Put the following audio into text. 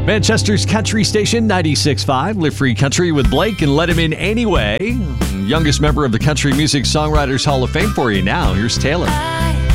Manchester's country station 96.5, Live Free Country with Blake and Let Him In Anyway. Youngest member of the Country Music Songwriters Hall of Fame for you now. Here's Taylor.